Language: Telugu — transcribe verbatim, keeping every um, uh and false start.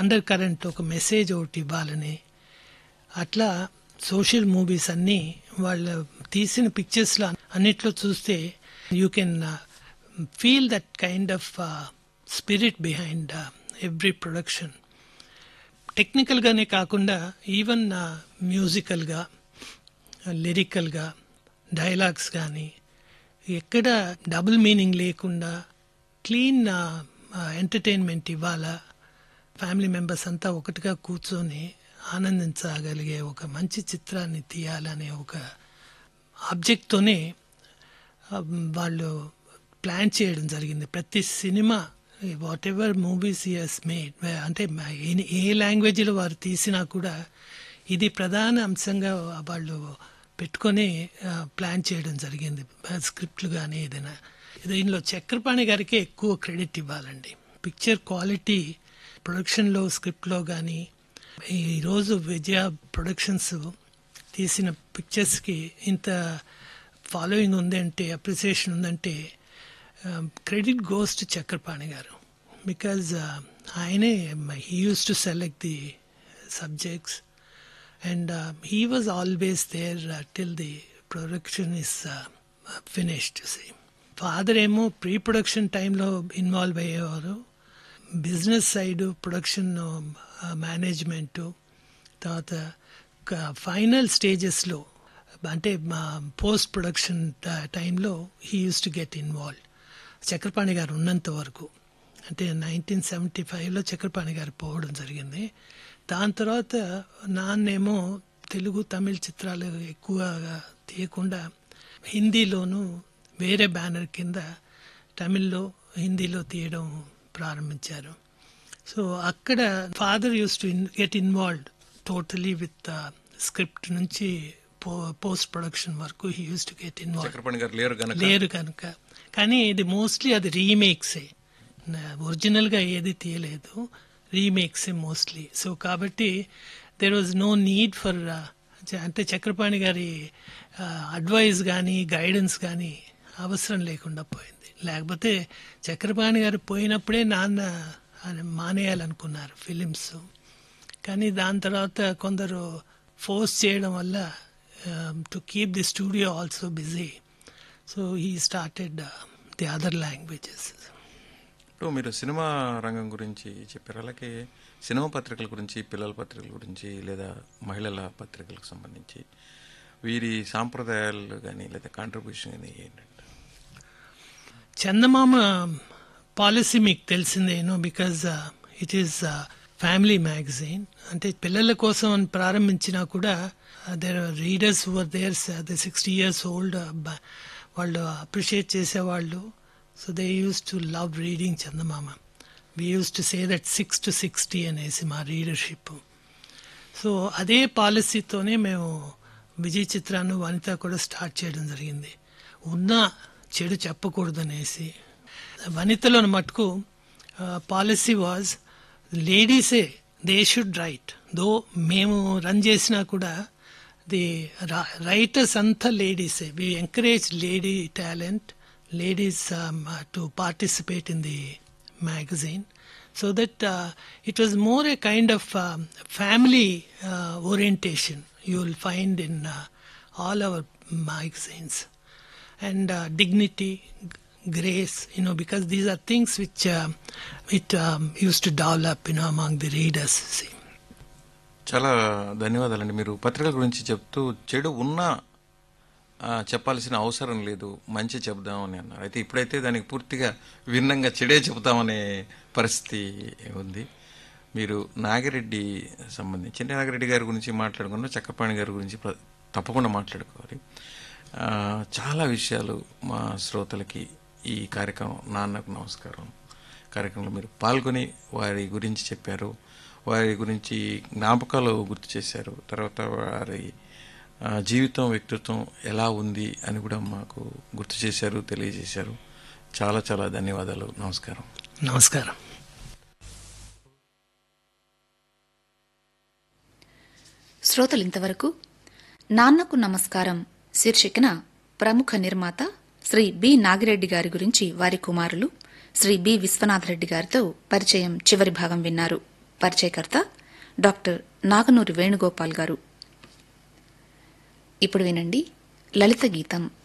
అండర్ కరెంట్ ఒక మెసేజ్ ఒకటి ఇవ్వాలని. అట్లా సోషల్ మూవీస్ అన్నీ వాళ్ళు తీసిన పిక్చర్స్లో అన్నిట్లో చూస్తే you can feel that kind of spirit behind every production. టెక్నికల్గానే కాకుండా ఈవెన్ మ్యూజికల్గా, లిరికల్గా, డైలాగ్స్ కానీ ఎక్కడ డబుల్ మీనింగ్ లేకుండా క్లీన్ ఎంటర్టైన్మెంట్ ఇవ్వాలా, ఫ్యామిలీ మెంబర్స్ అంతా ఒకటిగా కూర్చొని ఆనందించగలిగే ఒక మంచి చిత్రాన్ని తీయాలనే ఒక ఆబ్జెక్ట్తోనే వాళ్ళు ప్లాన్ చేయడం జరిగింది. ప్రతి cinema what ever movies he has made, అంటే ఏ లాంగ్వేజ్లో వారు తీసినా కూడా ఇది ప్రధాన అంశంగా వాళ్ళు పెట్టుకొని ప్లాన్ చేయడం జరిగింది. స్క్రిప్ట్లు కానీ ఏదైనా. దీనిలో చక్రపాణి గారికి ఎక్కువ క్రెడిట్ ఇవ్వాలండి. పిక్చర్ క్వాలిటీ ప్రొడక్షన్లో, స్క్రిప్ట్లో కానీ ఈరోజు విజయ ప్రొడక్షన్స్ తీసిన పిక్చర్స్కి ఇంత ఫాలోయింగ్ ఉందంటే, అప్రిసియేషన్ ఉందంటే క్రెడిట్ గోస్ టు చక్రపాణి గారు. బికాజ్ ఆయనే he use to select the subjects and he was always there till the production is finished. Father ఏమో ప్రీ ప్రొడక్షన్ టైంలో ఇన్వాల్వ్ అయ్యేవారు. బిజినెస్ సైడు, ప్రొడక్షన్ మేనేజ్మెంటు, తర్వాత ఫైనల్ స్టేజెస్లో అంటే పోస్ట్ ప్రొడక్షన్ టైంలో he use to get involve. Chakrapani గారు ఉన్నంత వరకు, అంటే నైన్టీన్ సెవెంటీ ఫైవ్లో చక్రపాణి గారు పోవడం జరిగింది. దాని తర్వాత నాన్నేమో తెలుగు, తమిళ చిత్రాలు ఎక్కువగా తీయకుండా హిందీలోనూ వేరే బ్యానర్ కింద తమిళ్లో, హిందీలో తీయడం ప్రారంభించారు. సో అక్కడ father use to get involved totally with script నుంచి పోస్ట్ ప్రొడక్షన్ వరకు he use to get involve. లేరు కనుక. కానీ ఇది మోస్ట్లీ అది రీమేక్సే, ఒరిజినల్గా ఏది తీయలేదు, రీమేక్సే మోస్ట్లీ. సో కాబట్టి there was no need for, అంటే చక్రపాణి గారి అడ్వైస్ కానీ గైడెన్స్ కానీ అవసరం లేకుండా పోయింది. లేకపోతే చక్రపాణి గారు పోయినప్పుడే నాన్న మానేయాలనుకున్నారు ఫిలిమ్స్. కానీ దాని తర్వాత కొందరు ఫోర్స్ చేయడం వల్ల to keep the studio also busy, so he started the other languages. ఇప్పుడు మీరు సినిమా రంగం గురించి చెప్పారు, అలాగే సినిమా పత్రికల గురించి, పిల్లల పత్రికల గురించి, లేదా మహిళల పత్రికలకు సంబంధించి వీరి సాంప్రదాయాలు కానీ లేదా కాంట్రిబ్యూషన్ కానీ ఏంటంటే? చందమామ పాలసీ మీకు తెలిసిందేనో, because it is family magazine. అంటే పిల్లల కోసం అని ప్రారంభించినా కూడా there are readers were there they sixty years old, వాళ్ళు అప్రిషియేట్ చేసేవాళ్ళు. So they use to love reading Chandamama. We use to say that six to sixty అనేసి మా రీడర్షిప్. సో అదే పాలసీతోనే మేము విజయ్ చిత్రాన్ని, వనిత కూడా స్టార్ట్ చేయడం జరిగింది. ఉన్న చెడు చెప్పకూడదు అనేసి. వనితలో మటుకు policy was లేడీసే they should write. దో మేము రన్ చేసినా కూడా ది రైటర్స్ అంతా లేడీసే. We encourage lady talent, ladies um, uh, to participate in the magazine, so that uh, it was more a kind of um, family uh, orientation you will find in uh, all our magazines. And uh, dignity, grace, you know, because these are things which uh, it um, used to develop, you know, among the readers. See. చాలా ధన్యవాదాలండి. మీరు పత్రికల గురించి చెప్తూ చెడు ఉన్నా చెప్పాల్సిన అవసరం లేదు, మంచి చెప్దామని అన్నారు. అయితే ఇప్పుడైతే దానికి పూర్తిగా భిన్నంగా చెడే చెబుతామనే పరిస్థితి ఉంది. మీరు నాగిరెడ్డి సంబంధించి, నాగిరెడ్డి గారి గురించి మాట్లాడుకున్నా, చక్రపాణి గారి గురించి తప్పకుండా మాట్లాడుకోవాలి. చాలా విషయాలు మా శ్రోతలకి ఈ కార్యక్రమం నాన్నకు నమస్కారం కార్యక్రమంలో మీరు పాల్గొని వారి గురించి చెప్పారు, వారి గురించి జ్ఞాపకాలు గుర్తు చేశారు, తర్వాత వారి జీవితం, వ్యక్తిత్వం ఎలా ఉంది అని కూడా మాకు గుర్తు చేశారు, తెలియజేశారు. చాలా చాలా ధన్యవాదాలు. నమస్కారం. నమస్కారం. శ్రోతలు ఇంతవరకు నాన్నకు నమస్కారం శీర్షికన ప్రముఖ నిర్మాత శ్రీ బి నాగిరెడ్డి గారి గురించి వారి కుమారులు శ్రీ బి విశ్వనాథ్ రెడ్డి గారితో పరిచయం చివరి భాగం విన్నారు. పరిచయకర్త డాక్టర్ నాగనూరి వేణుగోపాల్ గారు. ఇప్పుడు వినండి లలిత గీతం.